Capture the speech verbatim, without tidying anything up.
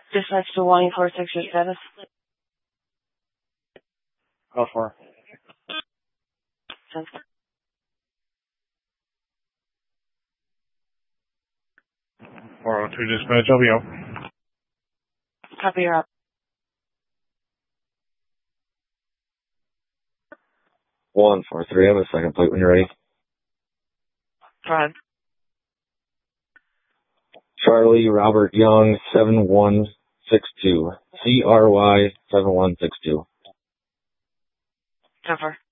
Dispatch to one four six, your status. Go for Sounds four oh two dispatch, I'll be out. Copy, you're up. one four three, I have a second plate when you're ready. Go ahead. Charlie Robert Young, seven one six two. C R Y seven one six two. Cover.